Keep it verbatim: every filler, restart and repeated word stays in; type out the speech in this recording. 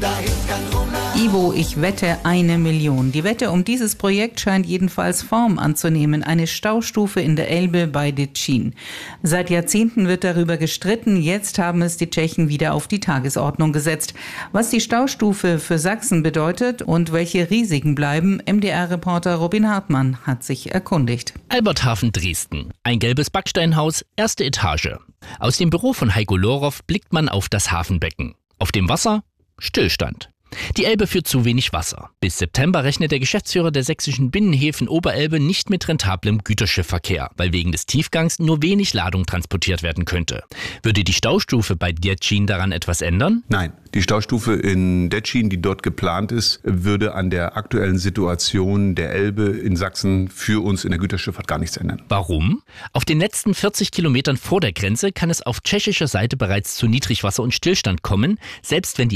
Ivo, ich wette eine Million. Die Wette um dieses Projekt scheint jedenfalls Form anzunehmen. Eine Staustufe in der Elbe bei Děčín. Seit Jahrzehnten wird darüber gestritten. Jetzt haben es die Tschechen wieder auf die Tagesordnung gesetzt. Was die Staustufe für Sachsen bedeutet und welche Risiken bleiben, M D R-Reporter Robin Hartmann hat sich erkundigt. Alberthafen, Dresden. Ein gelbes Backsteinhaus, erste Etage. Aus dem Büro von Heiko Lorow blickt man auf das Hafenbecken. Auf dem Wasser Stillstand. Die Elbe führt zu wenig Wasser. Bis September rechnet der Geschäftsführer der sächsischen Binnenhäfen Oberelbe nicht mit rentablem Güterschiffverkehr, weil wegen des Tiefgangs nur wenig Ladung transportiert werden könnte. Würde die Staustufe bei Děčín daran etwas ändern? Nein. Die Staustufe in Děčín, die dort geplant ist, würde an der aktuellen Situation der Elbe in Sachsen für uns in der Güterschifffahrt gar nichts ändern. Warum? Auf den letzten vierzig Kilometern vor der Grenze kann es auf tschechischer Seite bereits zu Niedrigwasser und Stillstand kommen, selbst wenn die